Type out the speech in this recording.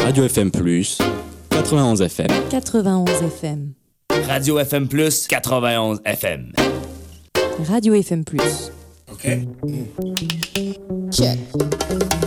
Radio FM Plus, 91 FM. 91 FM. Radio FM Plus, 91 FM. Radio FM Plus. Okay. Check.